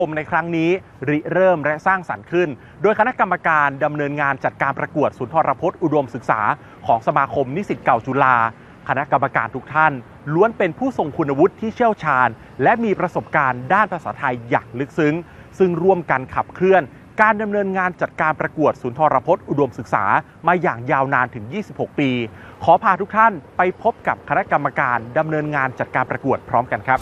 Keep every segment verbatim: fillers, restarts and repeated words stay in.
ในครั้งนี้ริเริ่มและสร้างสรรค์ขึ้นโดยคณะกรรมการดำเนินงานจัดการประกวดสุนทรพจน์อุดมศึกษาของสมาคมนิสิตเก่าจุฬาคณะกรรมการทุกท่านล้วนเป็นผู้ทรงคุณวุฒิที่เชี่ยวชาญและมีประสบการณ์ด้านภาษาไทยอย่างลึกซึ้งซึ่งร่วมกันขับเคลื่อนการดำเนินงานจัดการประกวดสุนทรพจน์อุดมศึกษามาอย่างยาวนานถึงยี่สิบหกปีขอพาทุกท่านไปพบกับคณะกรรมการดำเนินงานจัดการประกวดพร้อมกันครับ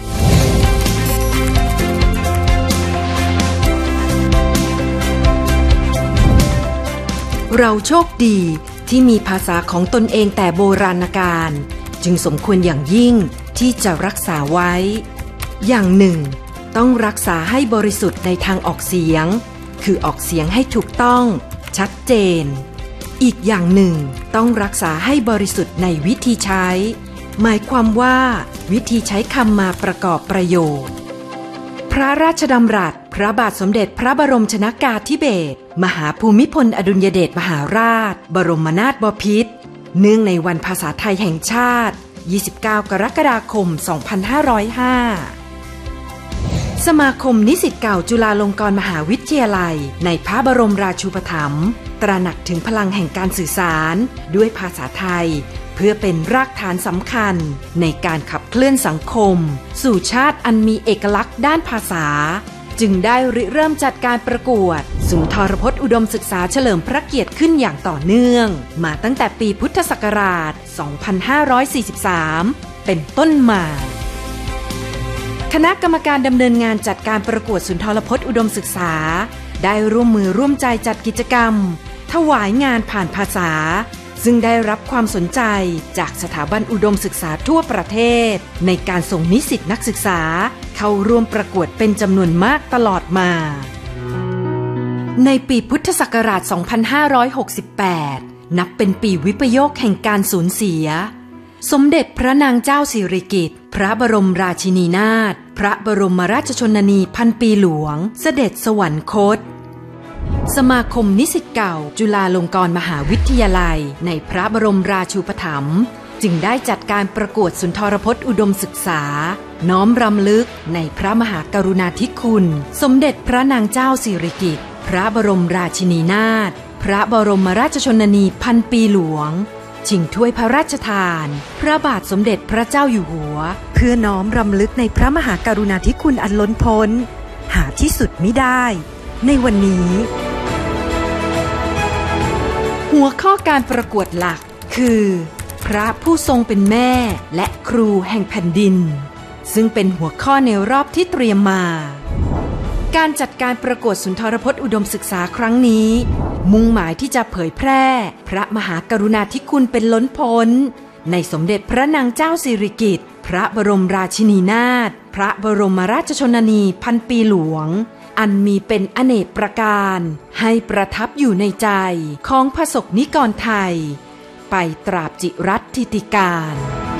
เราโชคดีที่มีภาษาของตนเองแต่โบราณกาลจึงสมควรอย่างยิ่งที่จะรักษาไว้อย่างหนึ่งต้องรักษาให้บริสุทธิ์ในทางออกเสียงคือออกเสียงให้ถูกต้องชัดเจนอีกอย่างหนึ่งต้องรักษาให้บริสุทธิ์ในวิธีใช้หมายความว่าวิธีใช้คำมาประกอบประโยชน์พระราชดำรัสพระบาทสมเด็จพระบรมชนกาธิเบศรมหาภูมิพลอดุลยเดชมหาราชบรมนาถบพิตรเนื่องในวันภาษาไทยแห่งชาติยี่สิบเก้ากรกฎาคมสองพันห้าร้อยห้าสมาคมนิสิตเก่าจุฬาลงกรณ์มหาวิทยาลัยในพระบรมราชูปถัมภ์ตระหนักถึงพลังแห่งการสื่อสารด้วยภาษาไทยเพื่อเป็นรากฐานสำคัญในการขับเคลื่อนสังคมสู่ชาติอันมีเอกลักษณ์ด้านภาษาจึงได้ริเริ่มจัดการประกวดสุนทรพจน์อุดมศึกษาเฉลิมพระเกียรติขึ้นอย่างต่อเนื่องมาตั้งแต่ปีพุทธศักราชสองพันห้าร้อยสี่สิบสามเป็นต้นมาคณะกรรมการดำเนินงานจัดการประกวดสุนทรพจน์อุดมศึกษาได้ร่วมมือร่วมใจจัดกิจกรรมถวายงานผ่านภาษาซึ่งได้รับความสนใจจากสถาบันอุดมศึกษาทั่วประเทศในการส่งนิสิตนักศึกษาเข้าร่วมประกวดเป็นจำนวนมากตลอดมาในปีพุทธศักราชสองพันห้าร้อยหกสิบแปดนับเป็นปีวิปโยคแห่งการสูญเสียสมเด็จพระนางเจ้าสิริกิติ์พระบรมราชินีนาถพระบรมราชชนนีพันปีหลวงเสด็จสวรรคตสมาคมนิสิตเก่าจุฬาลงกรณ์มหาวิทยาลัยในพระบรมราชูปถัมภ์จึงได้จัดการประกวดสุนทรพจน์อุดมศึกษาน้อมรำลึกในพระมหากรุณาธิคุณสมเด็จพระนางเจ้าสิริกิติ์พระบรมราชินีนาถพระบรมราชชนนีพันปีหลวงชิงถ้วยพระราชทานพระบาทสมเด็จพระเจ้าอยู่หัวเพื่อน้อมรำลึกในพระมหากรุณาธิคุณอันล้นพ้นหาที่สุดมิได้ในวันนี้หัวข้อการประกวดหลักคือพระผู้ทรงเป็นแม่และครูแห่งแผ่นดินซึ่งเป็นหัวข้อในรอบที่เตรียมมาการจัดการประกวดสุนทรพจน์อุดมศึกษาครั้งนี้มุ่งหมายที่จะเผยแพร่พระมหากรุณาธิคุณเป็นล้นพ้นในสมเด็จพระนางเจ้าสิริกิติ์พระบรมราชินีนาถพระบรมราชชนนีพันปีหลวงอันมีเป็นอเนกประการให้ประทับอยู่ในใจของพระสงฆ์นิกรไทยไปตราบจิรัตถิติการ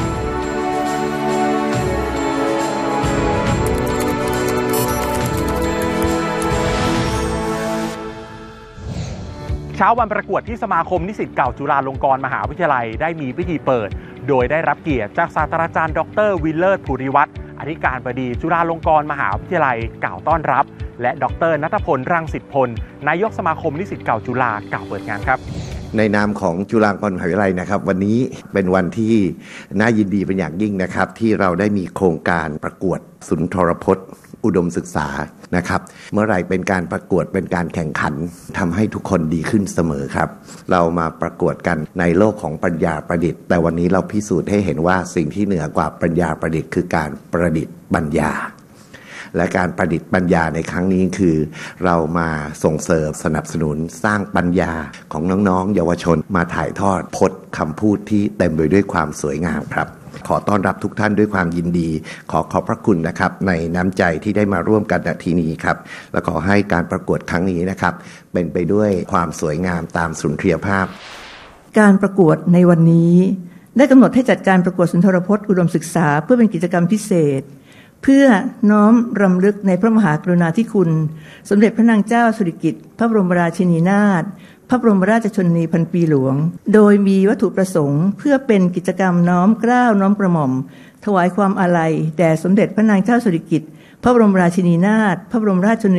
เช้าวันประกวดที่สมาคมนิสิตเก่าจุฬาลงกรณ์มหาวิทยาลัยได้มีพิธีเปิดโดยได้รับเกียรติจากศาสตราจารย์ดรวิลเลอร์ภูริวัฒน์อธิการบดีจุฬาลงกรณ์มหาวิทยาลัยกล่าวต้อนรับและดรณัฐพลรังสิตพลนายกสมาคมนิสิตเก่าจุฬากล่าวเปิดงานครับในนามของจุฬาลงกรณ์มหาวิทยาลัยนะครับวันนี้เป็นวันที่น่ายินดีเป็นอย่างยิ่งนะครับที่เราได้มีโครงการประกวดสุนทรพจน์อุดมศึกษานะครับเมื่อไหร่เป็นการประกวดเป็นการแข่งขันทำให้ทุกคนดีขึ้นเสมอครับเรามาประกวดกันในโลกของปัญญาประดิษฐ์แต่วันนี้เราพิสูจน์ให้เห็นว่าสิ่งที่เหนือกว่าปัญญาประดิษฐ์คือการประดิษฐ์ปัญญาและการประดิษฐ์ปัญญาในครั้งนี้คือเรามาส่งเสริมสนับสนุนสร้างปัญญาของน้องๆเยาวชนมาถ่ายทอดพจน์คำพูดที่เต็มไปด้วยความสวยงามครับขอต้อนรับทุกท่านด้วยความยินดีขอขอบพระคุณนะครับในน้ำใจที่ได้มาร่วมกันณที่นี้ครับและขอให้การประกวดครั้งนี้นะครับเป็นไปด้วยความสวยงามตามสุนทรียภาพการประกวดในวันนี้ได้กำหนดให้จัดการประกวดสุนทรพจน์อุดมศึกษาเพื่อเป็นกิจกรรมพิเศษเพื่อน้อมรำลึกในพระมหากรุณาธิคุณสมเด็จพระนางเจ้าสิริกิติ์พระบรมราชินีนาถพระบรมราชชนนีพันปีหลวงโดยมีวัตถุประสงค์เพื่อเป็นกิจกรรมน้อมเกล้าน้อมกระหม่อมถวายความอาลัยแด่สมเด็จพระนางเจ้าสิริกิติ์พระบรมราชินีนาถพระบรมราชชน